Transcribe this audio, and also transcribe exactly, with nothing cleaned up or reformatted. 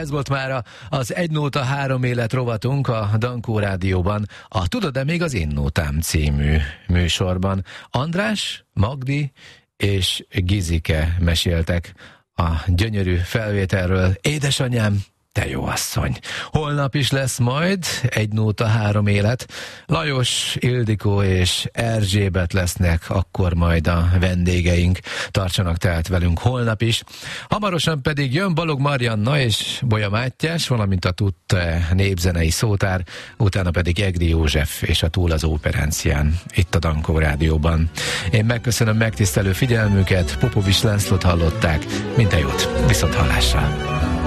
Ez volt már az Egy Nóta Három Élet rovatunk a Dankó Rádióban, a Tudod-e még az Én Nótám című műsorban. András, Magdi és Gizike meséltek a gyönyörű felvételről. Édesanyám, te jó asszony! Holnap is lesz majd Egy Nóta Három Élet. Lajos, Ildikó és Erzsébet lesznek akkor majd a vendégeink. Tartsanak tehát velünk holnap is. Hamarosan pedig jön Balog Marianna és Bolya Mátyás, valamint a Tudte népzenei szótár, utána pedig Egri József és a Túl az Óperencián, itt a Dankó Rádióban. Én megköszönöm megtisztelő figyelmüket, Popovics Lászlót hallották. Minden jót, viszont hallásra!